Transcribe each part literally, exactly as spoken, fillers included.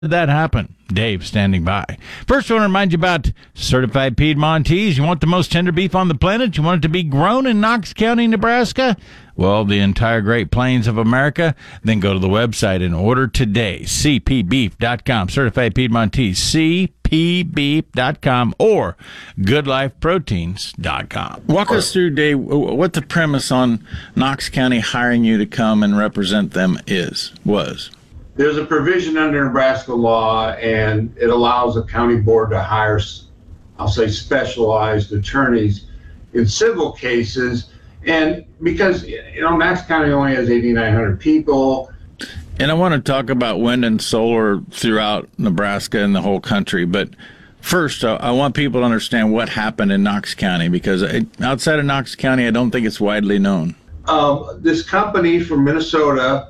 did that happen? Dave standing by. First, I want to remind you about Certified Piedmontese. You want the most tender beef on the planet? You want it to be grown in Knox County, Nebraska? Well, the entire Great Plains of America? Then go to the website and order today. c p beef dot com. Certified Piedmontese. c p beef dot com or good life proteins dot com. Walk us through, Dave, what the premise on Knox County hiring you to come and represent them is, was. There's a provision under Nebraska law, and it allows a county board to hire, I'll say, specialized attorneys in civil cases. And because, you know, Knox County only has eighty-nine hundred people. And I want to talk about wind and solar throughout Nebraska and the whole country. But first, uh, I want people to understand what happened in Knox County, because it, outside of Knox County, I don't think it's widely known. Uh, this company from Minnesota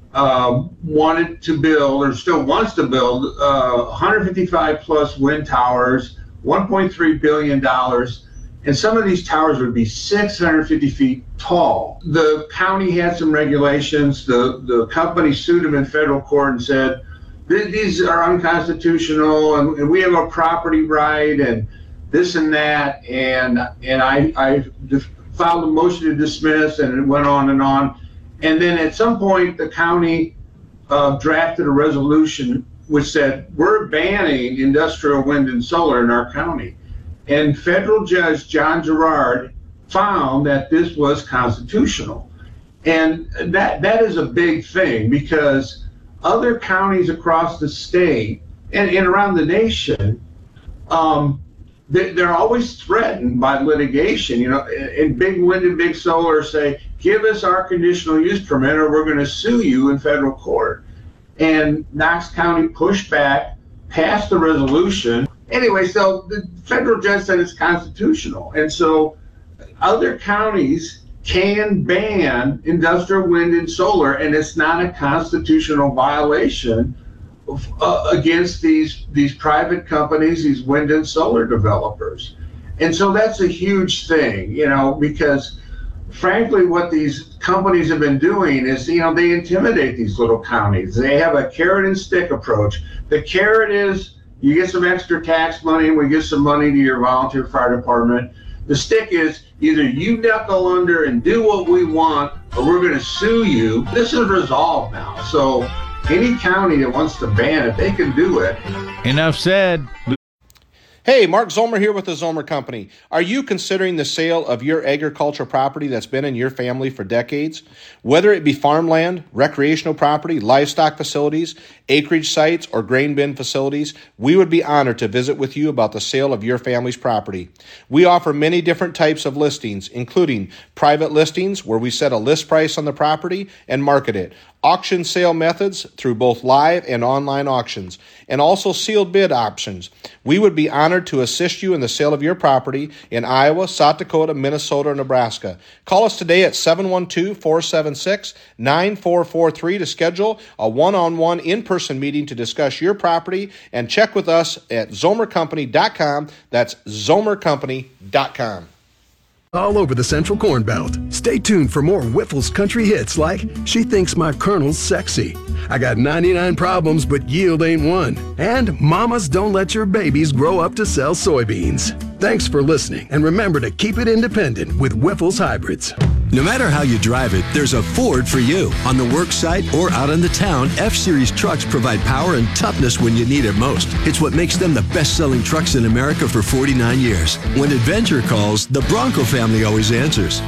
Uh, wanted to build, or still wants to build, uh, one hundred fifty-five plus wind towers, one point three billion dollars, and some of these towers would be six hundred fifty feet tall. The county had some regulations. The, the company sued them in federal court and said, these are unconstitutional, and, and we have a property right, and this and that, and and I, I filed a motion to dismiss, and it went on and on. And then at some point, the county uh, drafted a resolution which said, we're banning industrial wind and solar in our county. And federal judge John Gerard found that this was constitutional. And that that is a big thing, because other counties across the state and, and around the nation, um, they, they're always threatened by litigation. You know, and big wind and big solar say, give us our conditional use permit or we're going to sue you in federal court. And Knox County pushed back, passed the resolution. Anyway, so the federal judge said it's constitutional. And so other counties can ban industrial wind and solar, and it's not a constitutional violation of, uh, against these, these private companies, these wind and solar developers. And so that's a huge thing, you know, because frankly, what these companies have been doing is, you know, they intimidate these little counties. They have a carrot and stick approach. The carrot is you get some extra tax money and we get some money to your volunteer fire department. The stick is either you knuckle under and do what we want or we're going to sue you. This is resolved now. So any county that wants to ban it, they can do it. Enough said. Hey, Mark Zomer here with the Zomer Company. Are you considering the sale of your agricultural property that's been in your family for decades? Whether it be farmland, recreational property, livestock facilities, acreage sites, or grain bin facilities, we would be honored to visit with you about the sale of your family's property. We offer many different types of listings, including private listings where we set a list price on the property and market it, auction sale methods through both live and online auctions, and also sealed bid options. We would be honored to assist you in the sale of your property in Iowa, South Dakota, Minnesota, or Nebraska. Call us today at seven one two, four seven six, nine four four three to schedule a one-on-one in-person meeting to discuss your property, and check with us at zomer company dot com. That's zomer company dot com. All over the Central Corn Belt. Stay tuned for more Whiffles country hits like She Thinks My Colonel's Sexy, I Got ninety-nine Problems But Yield Ain't One, and Mamas Don't Let Your Babies Grow Up to Sell Soybeans. Thanks for listening, and remember to keep it independent with Whiffles Hybrids. No matter how you drive it, there's a Ford for you. On the work site or out in the town, F-Series trucks provide power and toughness when you need it most. It's what makes them the best-selling trucks in America for forty-nine years. When adventure calls, the Bronco family always answers.